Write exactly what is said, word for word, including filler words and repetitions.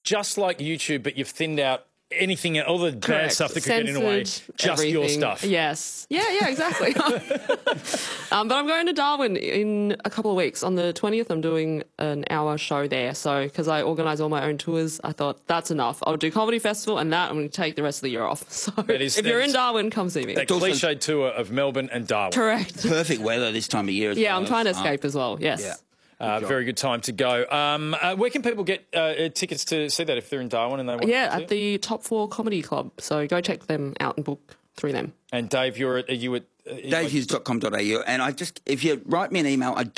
just like YouTube, but you've thinned out anything, all the bad Correct. stuff that could get in the way, Censored just your everything. stuff. Yes. Yeah, yeah, exactly. um, but I'm going to Darwin in a couple of weeks. On the twentieth, I'm doing an hour show there. So, because I organise all my own tours, I thought that's enough. I'll do Comedy Festival and that I'm going to take the rest of the year off. So, is- if you're that in is- Darwin, come see me. That cliched tour of Melbourne and Darwin. Correct. Perfect weather this time of year. As Yeah, well. I'm trying to Smart. escape as well. Yes. Yeah. Uh, very good time to go. Um, uh, where can people get uh, tickets to see that if they're in Darwin and they want Yeah, to see at it? the Top Four Comedy Club. So go check them out and book through them. And Dave, you're at, are you at... Uh, dave hughes dot com dot a u, and I just, if you write me an email, I